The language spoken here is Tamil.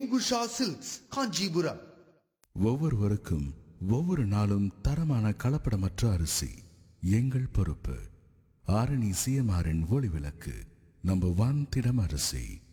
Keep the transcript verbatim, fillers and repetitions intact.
கிங்குஷா சில்க்ஸ், காஞ்சிபுரம். ஒவ்வொருவருக்கும் ஒவ்வொரு நாளும் தரமான கலப்படமற்ற அரிசி எங்கள் பொறுப்பு. ஆரணி சிஎம்ஆரின் ஒளி விளக்கு நம்பர் ஒன் திடம் அரிசி.